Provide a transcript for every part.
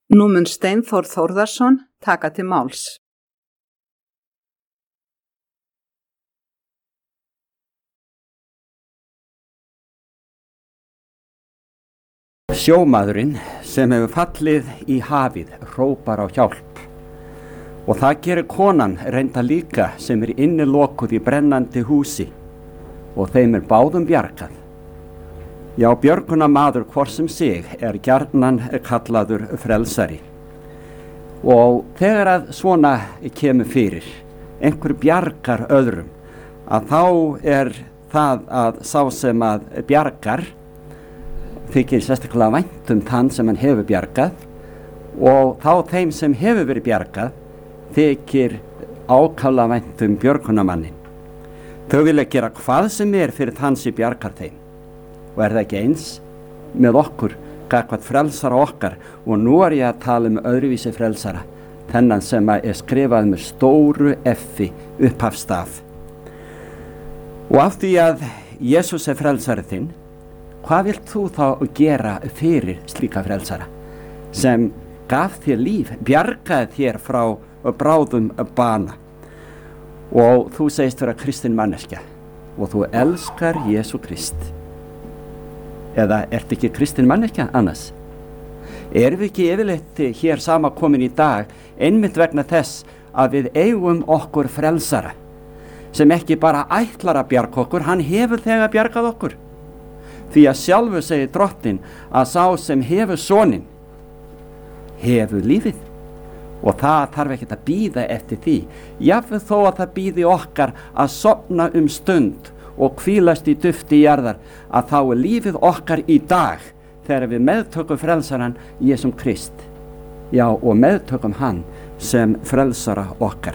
Nú mun Steinþór Þórðarson taka til máls. Sjómaðurinn sem hefur fallið í hafið hrópar á hjálp og það gerir konan reynda líka sem innilokuð í brennandi húsi og þeim báðum bjargað. Já, björgunarmaður hvort sem sig gjarnan kallaður frelsari. Og þegar að svona kemur fyrir, einhver bjargar öðrum, að þá það að sá sem að bjargar þykir sérstaklega vænt þann sem hann hefur bjargað og þá þeim sem hefur verið bjargað þykir ákaflega vænt björgunarmannin. Þau vilja gera hvað sem fyrir þann sem bjargar þeim. Og það ekki eins með okkur, gagnvart frelsara okkar, og nú ég að tala öðruvísi frelsara, þennan sem skrifað með stóru F upphafsstaf. Og af því að Jesús frelsari þinn, hvað vilt þú þá gera fyrir slíka frelsara, sem gaf þér líf, bjargaði þér frá bráðum bana, og þú segist vera kristin manneskja, og þú elskar Jesú Krist. Eða ertu ekki kristin manneskja annars? Við ekki yfirleitt hér samankomin í dag einmitt vegna þess að við eigum okkur frelsara sem ekki bara ætlar að bjarga okkur, hann hefur þegar bjargað okkur. Því að sjálfur segir Drottinn að sá sem hefur soninn hefur lífið og það þarf ekki að bíða eftir því. Jafnvel þó að það bíði okkar að sofna stund og hvílast í dufti jarðar, að þá lífið okkar í dag þegar við meðtökum frelsaran Jesúm Krist. Já, og meðtökum hann sem frelsara okkar.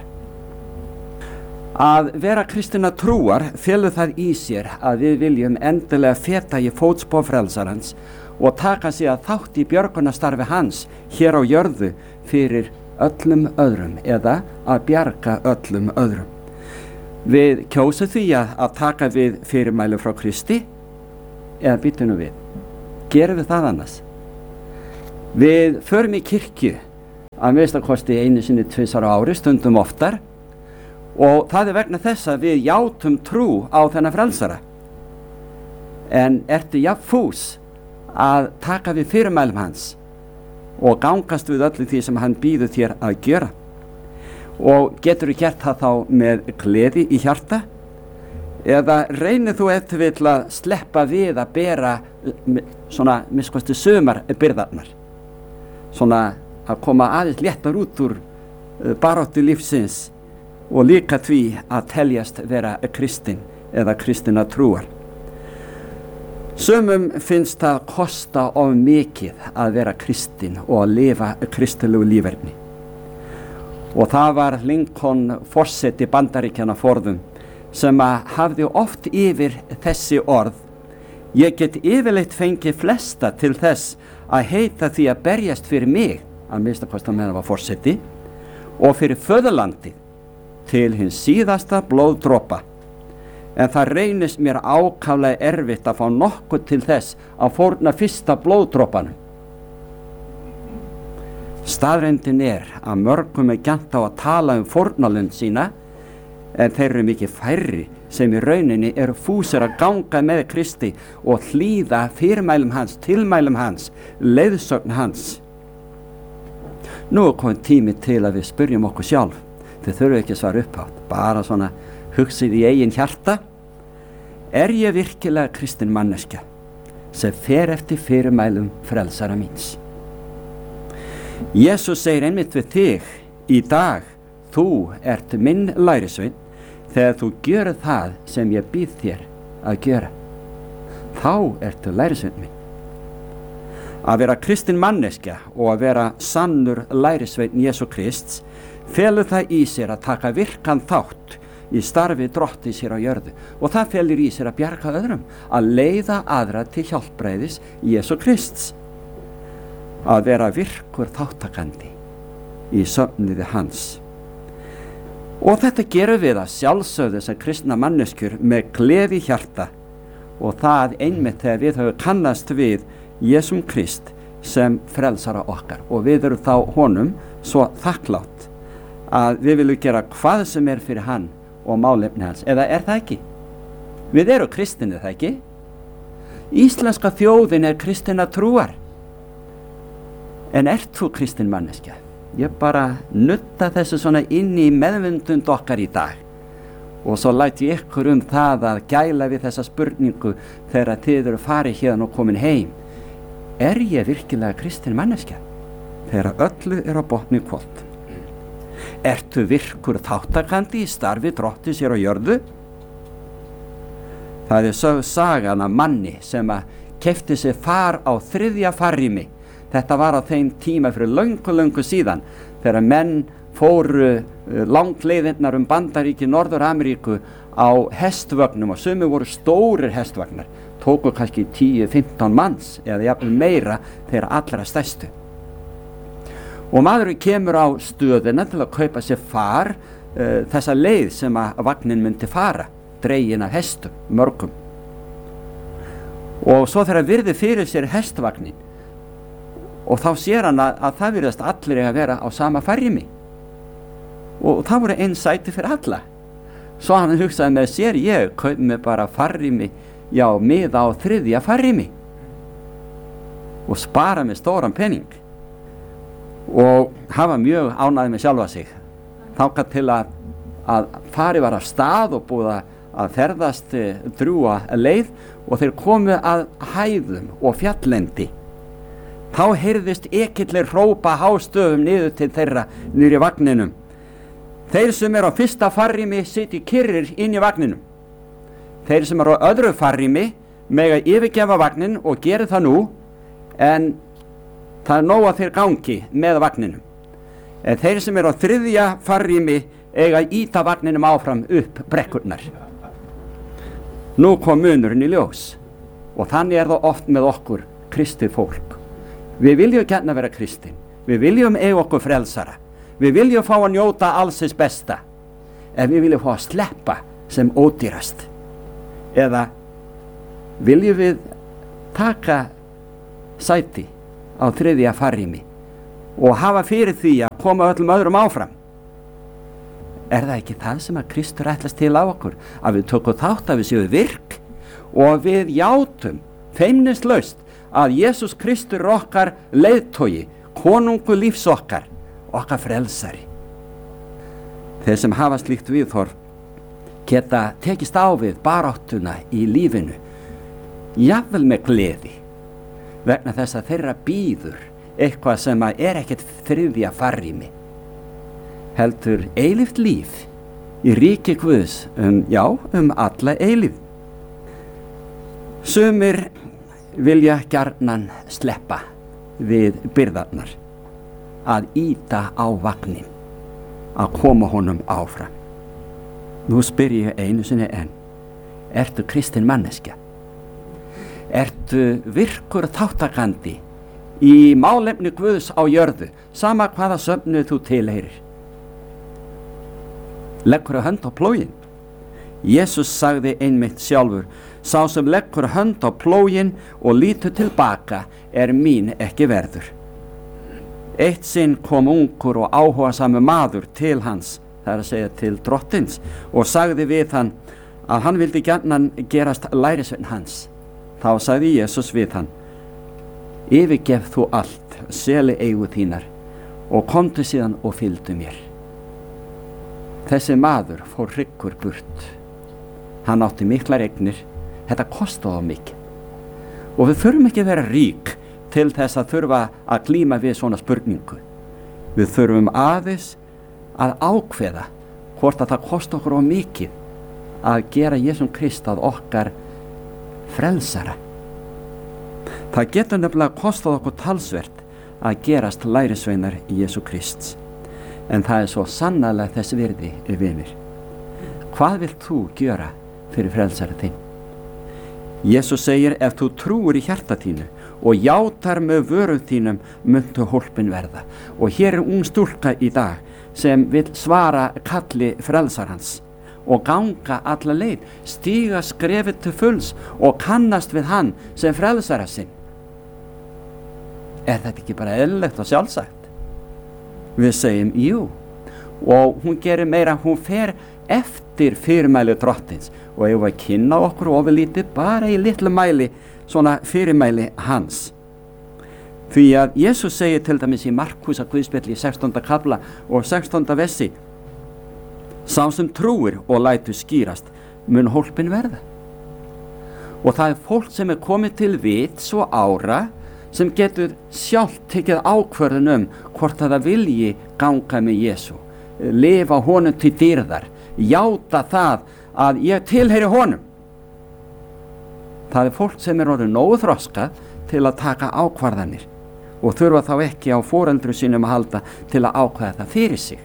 Að vera kristina trúar felur það í sér að við viljum endilega feta í fótspor frelsarans og taka sig að þátt í björgunarstarfi hans hér á jörðu fyrir öllum öðrum eða að bjarga öllum öðrum. Við kjósum því að taka við fyrirmælu frá Kristi eða býtum við. Gerum við það annars? Við förum í kirkju að minnstakosti einu sinni 2 á ári, stundum oftar, og það vegna þess að við játum trú á þennan frelsara. En ertu jafn fús að taka við fyrirmælum hans og gangast við öllu því sem hann býður þér að gera? Og getur þú gert það þá með gleði í hjarta? Eða reynir þú eftir vill að sleppa við að bera svona minnskosti sumarbyrðarnar? Svona að koma aðeins léttar út úr baráttu lífsins og líka því að teljast vera kristin eða kristina trúar. Sumum finnst það kosta of mikið að vera kristin og að lifa kristilegu líferni. Og það var Lincoln forseti Bandaríkjanna forðum sem hafði oft yfir þessi orð: ég get yfirleitt fengið flesta til þess að heita því að berjast fyrir mig, að minnstakosti meðan var forseti, og fyrir föðurlandið til hins síðasta blóðdropa. En það reynist mér ákaflega erfitt að fá nokkuð til þess að fórna fyrsta blóðdropanum. Staðreyndin að mörgum gjarnt á að tala fórnarlönd sína, en þeir eru mikið færri sem í rauninni eru fúsir að ganga með Kristi og hlýða fyrirmælum hans, tilmælum hans, leiðsögn hans. Nú komið tími til að við spyrjum okkur sjálf. Þið þurfum ekki að svara upphátt, bara svona hugsið í eigin hjarta. Ég virkilega kristin manneskja sem fer eftir fyrirmælum frelsara míns? Jesús segir einmitt við þig í dag: þú ert minn lærisveinn þegar þú gjörð það sem ég býð þér að gera. Þá ertu lærisveinn minn. Að vera kristin manneskja og að vera sannur lærisveinn Jesú Krists felur það í sér að taka virkan þátt í starfi Drottins hér á jörðu, og það felur í sér að bjarga öðrum, að leiða aðra til hjálpræðis Jesú Krists. Að vera virkur þáttakandi í söfniði hans. Og þetta gerum við að sjálfsögðu sem kristna manneskjur með gleði í hjarta, og það einmitt þegar við höfum kannast við Jesúm Krist sem frelsara okkar og við erum þá honum svo þakklátt að við viljum gera hvað sem er fyrir hann og málefni hans, eða er það ekki? Við erum kristinni, það ekki? Íslenska þjóðin er kristinna trúar. En ert þú kristin manneskja? Ég bara nutta þessu svona inn í meðvindund okkar í dag og svo læt ég ykkur það að gæla við þessa spurningu þegar þið eru farið hérna og komin heim. Er ég virkilega kristin manneskja? Þegar öllu er á botni hvolft. Ertu virkur þáttakandi í starfi Drottins hér á jörðu? Það er sögð sagan af manni sem að keypti sér far á 3. farrými. Þetta var á þeim tíma fyrir löngu síðan þegar menn fóru langleiðirnar Bandaríki, Norður-Ameríku á hestvögnum og sumir voru stórir hestvagnar, tóku kannski 10-15 manns eða jafnvel meira þeirra allra stærstu. Og maðurinn kemur á stöðina til að kaupa sér far, þessa leið sem að vagnin myndi fara, dregin af hestum, mörgum. Og svo þegar virði fyrir sér hestvagnin og þá sér hann að það virðast allir að vera á sama farrými og það voru einn sæti fyrir alla. Svo hann hugsaði með sér, ég kaup mig bara farrými, já, miða á 3. farrými og spara með stóran penning og hafa mjög ánægð með sjálfa sig. Þangað til að farið var af stað og búið að ferðast drjúga leið og þeir komu að hæðum og fjalllendi. Þá heyrðist ekillir hrópa hástöfum niður til þeirra niður í vagninum. Þeir sem eru á 1. farrými sitji kyrrir inn í vagninum. Þeir sem eru á öðru farrými mega yfirgefa vagnin og gera það nú, en það er nóg að þeir gangi með vagninum. En þeir sem eru á 3. farrými eiga að ýta vagninum áfram upp brekkurnar. Nú kom munurinn í ljós og þannig er það oft með okkur kristið fólk. Við viljum gjarna vera kristin, við viljum eiga okkur frelsara, við viljum fá að njóta allsins besta, en við viljum fá að sleppa sem ódýrast. Eða viljum við taka sæti á 3. farrými og hafa fyrir því að koma öllum öðrum áfram? Er það ekki það sem að Kristur ætlast til á okkur? Að við tökum þátt, að við séum virk og við játum feimnislaust að Jesús Kristur er okkar leiðtogi, konungur lífs okkar frelsari. Þeir sem hafa slíkt viðhorf geta tekist á við baráttuna í lífinu, jafnvel með gleði, vegna þess að þeirra bíður eitthvað sem er ekkert 3. farrými, heldur eilíft líf í ríki Guðs alla eilífð. Sumir vilja gjarnan sleppa við byrðarnar, að ýta á vagnin, að koma honum áfram. Nú spyr ég einu sinni enn, ertu kristin manneskja? Ertu virkur þáttakandi í málefni Guðs á jörðu, sama hvaða söfnu þú tilheyrir? Leggur hönd á plóginn? Jesús sagði einmitt sjálfur, sá sem leggur hönd á plóginn og lítur tilbaka er mín ekki verður. Eitt sinn kom ungur og áhugasami maður til hans, það er að segja til Drottins, og sagði við hann að hann vildi gjarnan gerast lærisveinn hans. Þá sagði Jesús við hann, yfirgef þú allt, seli eigu þínar og komdu síðan og fylgdu mér. Þessi maður fór hryggur burt. Hann átti miklar eignir, þetta kostaði mikið. Og við þurfum ekki að vera rík til þess að þurfa að glíma við svona spurningu. Við þurfum aðeins að ákveða hvort að það kosti okkur of mikið að gera Jesúm Krist að okkar frelsara. Það getur nefnilega kostað okkur talsvert að gerast lærisveinar í Jesú Krists. En það er svo sannarlega þess virði, vinir. Hvað vilt þú gjöra fyrir frelsara þinn? Jesús segir, ef þú trúir í hjarta þínu og játar með vörum þínum, muntu hólpin verða. Og hér er ung stúlka í dag sem vil svara kalli frelsarans og ganga alla leið, stíga skrefið til fulls og kannast við hann sem frelsara sinn. Er þetta ekki bara eðlilegt og sjálfsagt? Við segjum jú, og hún gerir meira, hún fer eftir fyrirmæli drottins, og ef við kynna okkur ofurlítið bara í litlu mæli svona fyrirmæli hans. Því að Jesús segir til dæmis í Markúsar guðspjalli í 16. kafla og 16. versi: sá sem trúir og lætur skýrast mun hólpin verða. Og það fólk sem komið til vits og ára, sem getur sjálft tekið ákvörðun hvort það vilji ganga með Jesú, lifa honum til dýrðar, játa það að ég tilheyri honum. Það fólk sem orðið nógu þroskað til að taka ákvarðanir og þurfa þá ekki á foreldrum sínum að halda til að ákveða það fyrir sig.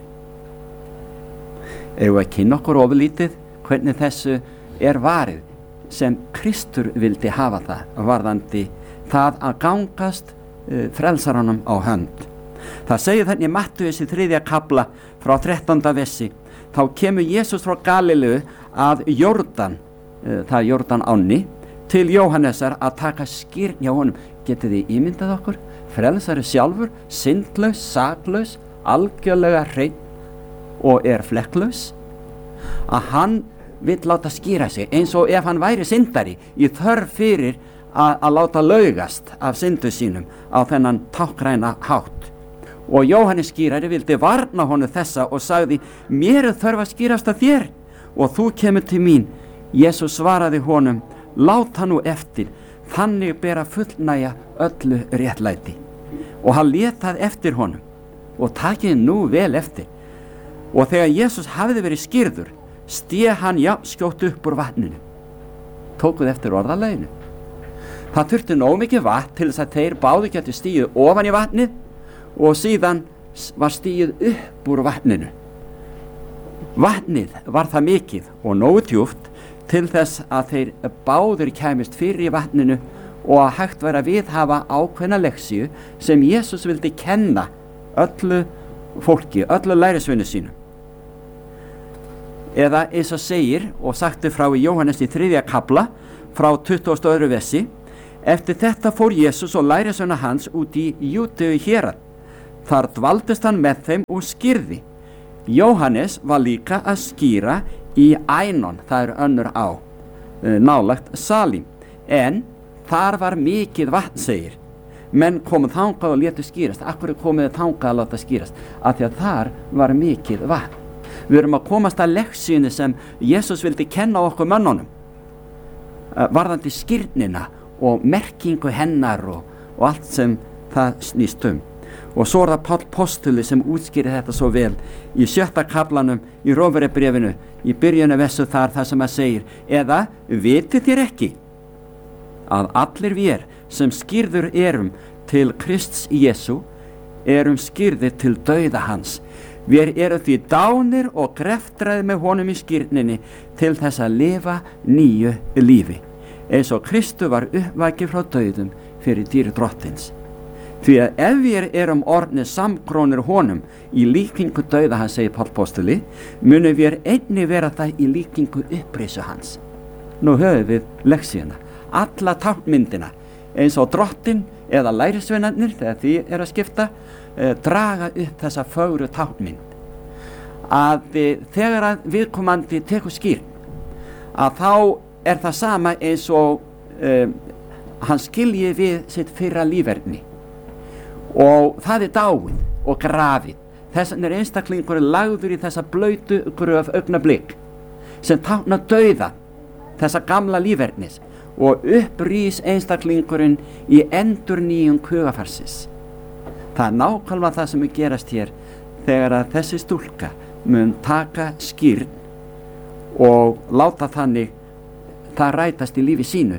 Ef við kynna okkur ofurlítið hvernig þessu varið sem Kristur vildi hafa það varðandi það að gangast frelsaranum á hönd. Það segir þannig í Mattheus í 3. kafla frá 13. versi: þá kemur Jesús frá Galileu að Jórdan, það Jórdan ánni, til Jóhannesar að taka skírn hjá honum. Getið þið ímyndað okkur? Frelsari sjálfur, syndlaus, saklaus, algjörlega hreinn og flekklaus, að hann vill láta skýra sig eins og ef hann væri syndari í þörf fyrir að láta laugast af syndu sínum á þennan táknræna hátt. Og Jóhannes skýrari vildi varna honum þessa og sagði: mér þörf að skýrast að þér og þú kemur til mín. Jesús svaraði honum: lát hann nú eftir, þannig ber að fullnægja öllu réttlæti. Og hann lét það eftir honum, og takið nú vel eftir. Og þegar Jesús hafði verið skírður, sté hann skjótt upp úr vatninu. Tókuð eftir orðalaginu. Það þurfti nóg mikið vatn til þess að þeir báðu gætu stíið ofan í vatnið og síðan var stíið upp úr vatninu. Vatnið var það mikið og nógu djúpt til þess að þeir báður kæmist fyrir í vatninu og að hægt væri að viðhafa ákveðna leksíu sem Jesús vildi kenna öllu fólki, öllu lærisveinu sínum. Eða eins og segir og sagti frá í Jóhannes í 3. kafla frá 22. versi: eftir þetta fór Jesús og lærisveina hans út í Júdeu hérað. Þar dvaldist hann með þeim og skýrði. Jóhannes var líka að skýra í Ænon, það önnur á, nálægt Salim, en þar var mikið vatn, segir. Menn komu þangað og létu skýrast. Akkur komið þangað að láta skýrast? Af því að þar var mikið vatn. Við erum að komast að leksíunni sem Jesús vildi kenna okkur mönnunum, varðandi skírnina og merkingu hennar og allt sem það snýst Og svo það Páll postuli sem útskýrir þetta svo vel í 7. kaflanum í Rómverjabréfinu, í byrjunu vessu þar sem að segir: eða vitið þér ekki að allir vér sem skírður erum til Krists Jesú erum skírðir til dauða hans. Við erum því dánir og greftraðir með honum í skírninni til þess að lifa nýju lífi, eins og Kristu var uppvakið frá dauðum fyrir dýri drottins. Því að ef við erum orðnir samgrónir honum í líkingu dauða hans, segir Páll postuli, munum við einnig vera það í líkingu upprisu hans. Nú höfum við leksíuna, alla táknmyndina, eins og drottin eða lærisveinarnir, þegar því að skipta, draga upp þessa fögru táknmynd. Að þegar að viðkomandi tekur skírn, að þá það sama eins og hann skilji við sitt fyrra líferni. Og það dáið og grafið. Þess vegna einstaklingurinn lagður í þessa blautu gröf augnablik sem táknar dauða þessa gamla lífernis og upprís einstaklingurinn í endurnýjun hugarfarsins. Það nákvæmlega það sem gerast hér þegar að þessi stúlka mun taka skírn og láta þannig það rætast í lífi sínu.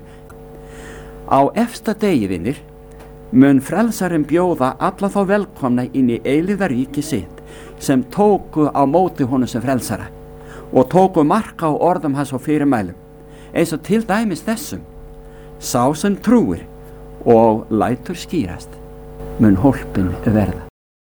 Á efsta degi, vinir, mun frelsarinn bjóða alla þá velkomna inn í eilífðaríki sitt sem tóku á móti honum sem frelsara og tóku marka á orðum hans og fyrirmælum, eins og til dæmis þessum: sá sem trúir og lætur skýrast mun hólpin verða.